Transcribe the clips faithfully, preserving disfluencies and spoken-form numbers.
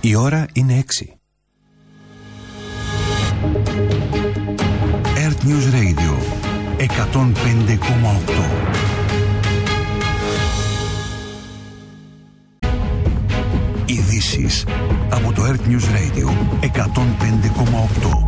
Η ώρα είναι έξι. Earth News Radio εκατόν πέντε κόμμα οκτώ. Ειδήσεις από το Earth News Radio εκατόν πέντε κόμμα οκτώ.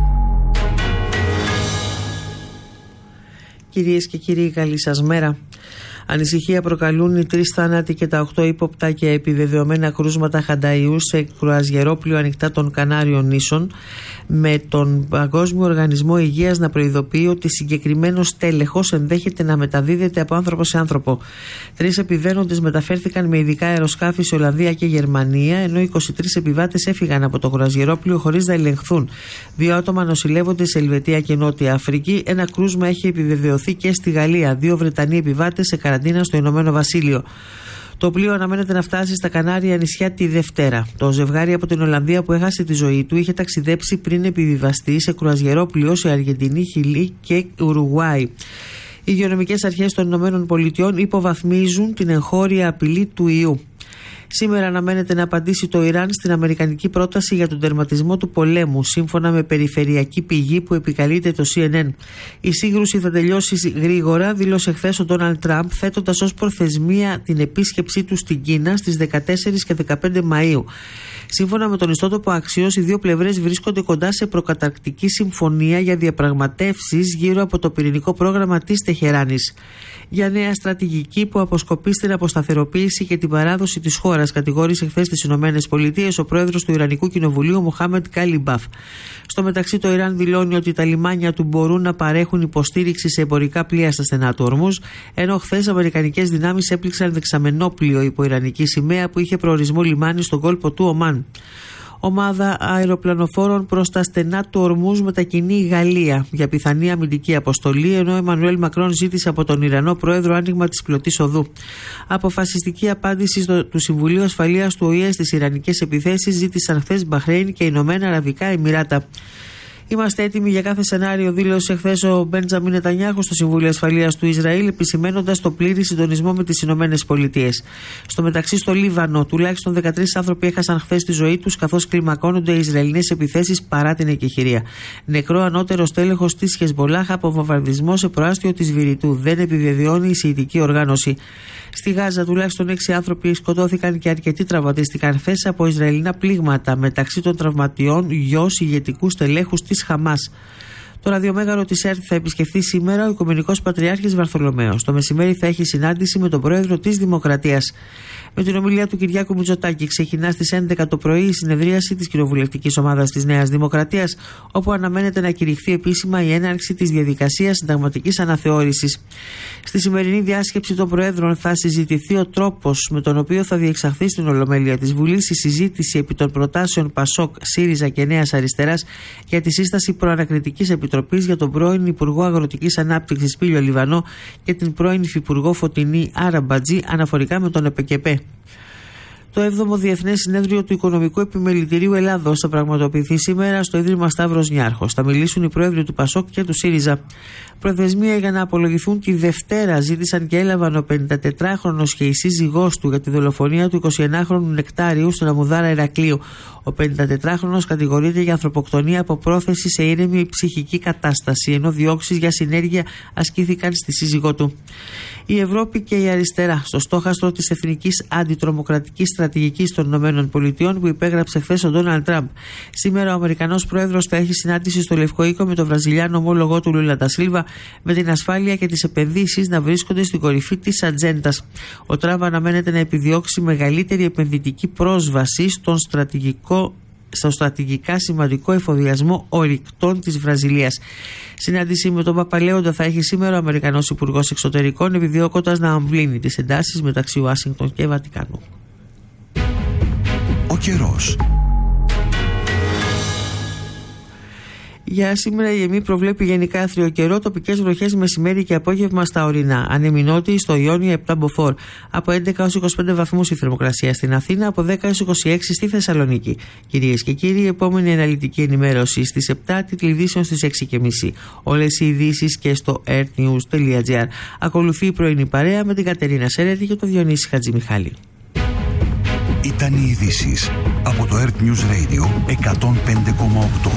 Κυρίες και κύριοι, καλή σας μέρα. Ανησυχία προκαλούν οι τρεις θάνατοι και τα οκτώ ύποπτα και επιβεβαιωμένα κρούσματα χανταϊού σε κρουαζιερόπλοιο ανοιχτά των Κανάριων νήσων, με τον Παγκόσμιο Οργανισμό Υγείας να προειδοποιεί ότι συγκεκριμένος τέλεχος ενδέχεται να μεταδίδεται από άνθρωπο σε άνθρωπο. Τρεις επιβαίνοντες μεταφέρθηκαν με ειδικά αεροσκάφη σε Ολλανδία και Γερμανία, ενώ είκοσι τρεις επιβάτες έφυγαν από το κρουαζιερόπλοιο χωρίς να ελεγχθούν. Δύο άτομα νοσηλεύονται σε Ελβετία και Νότια Αφρική. Ένα κρούσμα έχει επιβεβαιωθεί και στη Γαλλία. Δύο Βρετανοί επιβάτες σε καραντίνα στο Ηνωμένο Βασίλειο. Το πλοίο αναμένεται να φτάσει στα Κανάρια νησιά τη Δευτέρα. Το ζευγάρι από την Ολλανδία που έχασε τη ζωή του είχε ταξιδέψει πριν επιβιβαστεί σε κρουαζιερόπλοιο σε Αργεντινή, Χιλή και Ουρουγουάη. Οι υγειονομικές αρχές των Ηνωμένων Πολιτειών υποβαθμίζουν την εγχώρια απειλή του ιού. Σήμερα αναμένεται να απαντήσει το Ιράν στην αμερικανική πρόταση για τον τερματισμό του πολέμου, σύμφωνα με περιφερειακή πηγή που επικαλείται το σι εν εν. Η σύγκρουση θα τελειώσει γρήγορα, δήλωσε χθες ο Ντόναλντ Τραμπ, θέτοντας ως προθεσμία την επίσκεψή του στην Κίνα στις δεκατέσσερις και δεκαπέντε Μαΐου. Σύμφωνα με τον ιστότοπο Axios, οι δύο πλευρές βρίσκονται κοντά σε προκαταρκτική συμφωνία για διαπραγματεύσεις γύρω από το πυρηνικό πρόγραμμα της Τεχεράνης. Για νέα στρατηγική που αποσκοπεί στην αποσταθεροποίηση και την παράδοση της χώρας, κατηγόρησε χθες στις ΗΠΑ ο πρόεδρος του Ιρανικού Κοινοβουλίου Μοχάμεντ Καλιμπάφ. Στο μεταξύ, το Ιράν δηλώνει ότι τα λιμάνια του μπορούν να παρέχουν υποστήριξη σε εμπορικά πλοία στα στενά του Ορμούζ, ενώ χθες αμερικανικές δυνάμεις έπληξαν δεξαμενόπλοιο υπό ιρανική σημαία που είχε προορισμό λιμάνι στον κόλπο του Ομάν. Ομάδα αεροπλανοφόρων προς τα στενά του Ορμούζ μετακινεί η Γαλλία για πιθανή αμυντική αποστολή, ενώ ο Εμμανουέλ Μακρόν ζήτησε από τον Ιρανό πρόεδρο άνοιγμα της πλωτής οδού. Αποφασιστική απάντηση στο, του Συμβουλίου Ασφαλείας του Ο Η Ε στις ιρανικές επιθέσεις ζήτησαν χθες Μπαχρέιν και Ηνωμένα Αραβικά Εμιράτα. Είμαστε έτοιμοι για κάθε σενάριο, δήλωσε χθες ο Μπέντζαμιν Νετανιάχου στο Συμβούλιο Ασφαλείας του Ισραήλ, επισημαίνοντας το πλήρη συντονισμό με τις Ηνωμένες Πολιτείες. Στο μεταξύ, στο Λίβανο, τουλάχιστον δεκατρείς άνθρωποι έχασαν χθες τη ζωή τους, καθώς κλιμακώνονται οι Ισραηλινές επιθέσεις παρά την εκεχηρία. Νεκρό ανώτερος τέλεχος της Χεσμολάχ από βομβαρδισμό σε προάστιο της Βηρητού. Δεν επιβεβαιώνει η σιητική οργάνωση. Στη Γάζα, τουλάχιστον έξι άνθρωποι σκοτώθηκαν και αρκετοί τραυματίστηκαν χθες από Ισραηλινά πλήγματα, μεταξύ των τραυματιών γιος ηγετικού στελέχους της Χαμάς. Το ραδιομέγαρο της ΕΡΤ θα επισκεφθεί σήμερα ο Οικουμενικός Πατριάρχης Βαρθολομαίος. Το μεσημέρι θα έχει συνάντηση με τον πρόεδρο της Δημοκρατίας. Με την ομιλία του Κυριάκου Μητσοτάκη ξεκινά στις έντεκα το πρωί η συνεδρίαση της κοινοβουλευτικής ομάδας της Νέας Δημοκρατίας, όπου αναμένεται να κηρυχθεί επίσημα η έναρξη της διαδικασίας συνταγματικής αναθεώρησης. Στη σημερινή διάσκεψη των Προέδρων θα συζητηθεί ο τρόπος με τον οποίο θα διεξαχθεί στην Ολομέλεια της Βουλής η συζήτηση επί των προτάσεων Πασόκ, ΣΥΡΙΖΑ και Νέας Αριστεράς για τη σύσταση προανακριτικής επιτροπής για τον πρώην Υπουργό Αγροτικής Ανάπτυξης Πίλιο Λιβανό και την πρώην Υφυπουργό Φωτεινή Άραμπατζή αναφορικά με τον ΕΠΕΚΕΠΕ. Το έβδομο Διεθνές Συνέδριο του Οικονομικού Επιμελητηρίου Ελλάδος θα πραγματοποιηθεί σήμερα στο Ίδρυμα Σταύρος Νιάρχος. Θα μιλήσουν οι πρόεδροι του Πασόκ και του ΣΥΡΙΖΑ. Προθεσμία για να απολογηθούν τη Δευτέρα ζήτησαν και έλαβαν ο πενηντατετράχρονος και η σύζυγός του για τη δολοφονία του εικοσιενάχρονου Νεκτάριου στον Αμμουδάρα Ηρακλείου. Ο πενηντατετράχρονος κατηγορείται για ανθρωποκτονία από πρόθεση σε ήρεμη ψυχική κατάσταση, ενώ διώξεις για συνέργεια ασκήθηκαν στη σύζυγό του. Η Ευρώπη και η αριστερά στο στόχαστρο της Εθνικής Αντιτρομοκρατικής Στρατηγικής των ΗΠΑ που υπέγραψε χθες ο Ντόναλντ Τραμπ. Σήμερα ο Αμερικανός Πρόεδρος θα έχει συνάντηση στο Λευκό Οίκο με τον Βραζιλιάνο ομόλογό του Λούλα ντα Σίλβα, με την ασφάλεια και τις επενδύσεις να βρίσκονται στην κορυφή της ατζέντας. Ο Τραμπ αναμένεται να επιδιώξει μεγαλύτερη επενδυτική πρόσβαση στον στρατηγικό στο στρατηγικά σημαντικό εφοδιασμό ορυκτών της Βραζιλίας. Συνάντηση με τον Παπαλέοντα θα έχει σήμερα ο Αμερικανός Υπουργός Εξωτερικών, επιδιώκοντας να αμβλύνει τις εντάσεις μεταξύ Ουάσιγκτον και Βατικανού. Ο καιρός. Για σήμερα η ΕΜΗ προβλέπει γενικά άθριο καιρό, τοπικές βροχές μεσημέρι και απόγευμα στα ορεινά. Ανεμινότη στο Ιόνιο επτά μποφόρ. Από έντεκα έως είκοσι πέντε βαθμούς η θερμοκρασία στην Αθήνα, από δέκα έως είκοσι έξι στη Θεσσαλονίκη. Κυρίες και κύριοι, η επόμενη αναλυτική ενημέρωση στις επτά, τίτλοι ειδήσεων στις έξι και μισή. Όλες οι ειδήσεις και στο earthnews τελεία gr. Ακολουθεί η πρωινή παρέα με την Κατερίνα Σέρετη και τον Διονύση Χατζημιχάλη. Ήταν Ήταν οι ειδήσεις από το Earth News Radio εκατόν πέντε κόμμα οκτώ.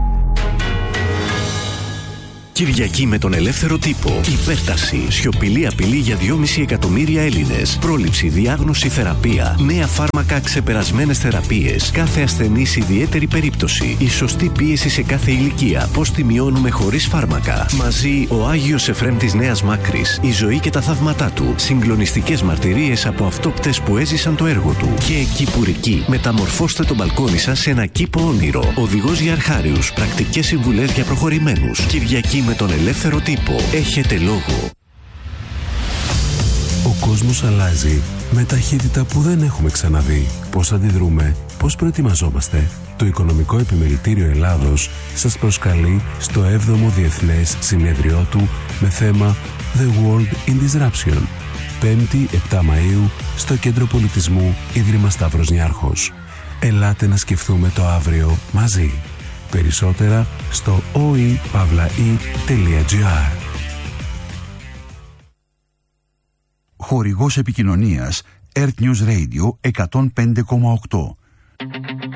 Κυριακή με τον ελεύθερο τύπο. Υπέρταση. Σιωπηλή απειλή για δυόμισι εκατομμύρια Έλληνες. Πρόληψη, διάγνωση, θεραπεία. Νέα φάρμακα, ξεπερασμένες θεραπείες. Κάθε ασθενής ιδιαίτερη περίπτωση. Η σωστή πίεση σε κάθε ηλικία. Πώς τη μειώνουμε χωρίς φάρμακα. Μαζί ο Άγιος Εφρέμ της Νέας Μάκρης. Η ζωή και τα θαύματά του. Συγκλονιστικές μαρτυρίες από αυτόπτες που έζησαν το έργο του. Και κυπουρική. Μεταμορφώστε το μπαλκόνι σας σε ένα κήπο όνειρο. Οδηγός για αρχάριους. Πρακτικές συμβουλές για προχωρημένους. Κυριακή με τον ελεύθερο τύπο. Έχετε λόγο. Ο κόσμος αλλάζει με ταχύτητα που δεν έχουμε ξαναδεί. Πώς αντιδρούμε, πώς προετοιμαζόμαστε. Το Οικονομικό Επιμελητήριο Ελλάδος σας προσκαλεί στο έβδομο Διεθνές Συνέδριό του με θέμα The World in Disruption. πέμπτη επτά Μαΐου στο Κέντρο Πολιτισμού Ίδρυμα Σταύρος Νιάρχος. Ελάτε να σκεφτούμε το αύριο μαζί. Περισσότερα στο ο ι παύλα ι τελεία τζι άρ. Χορηγός επικοινωνίας Earth News Radio εκατόν πέντε κόμμα οκτώ.